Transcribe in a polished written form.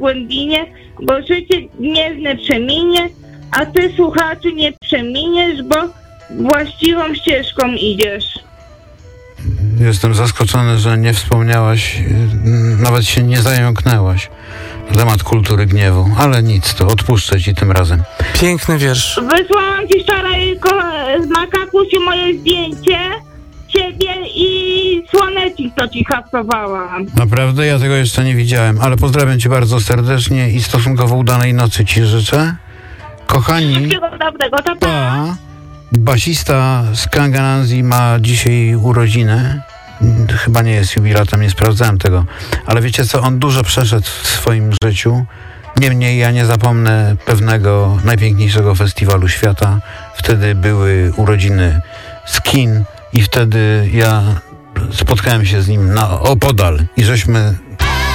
głębinie, bo życie gniewne przeminie, a ty, słuchaczu, nie przeminiesz, bo właściwą ścieżką idziesz. Jestem zaskoczony, że nie wspomniałaś, nawet się nie zająknęłaś na temat kultury gniewu, ale nic, to odpuszczę ci tym razem. Piękny wiersz. Wysłałam ci wczoraj z Makakusiu moje zdjęcie ciebie i słonecik, co ci haftowałam. Naprawdę? Ja tego jeszcze nie widziałem, ale pozdrawiam cię bardzo serdecznie i stosunkowo udanej nocy ci życzę. Kochani, Wszystkiego dobrego, to pa. basista z Kangananzi ma dzisiaj urodziny. Chyba nie jest jubilatem, nie sprawdzałem tego. Ale wiecie co, on dużo przeszedł w swoim życiu. Niemniej ja nie zapomnę pewnego najpiękniejszego festiwalu świata. Wtedy były urodziny Skin i wtedy ja spotkałem się z nim opodal i żeśmy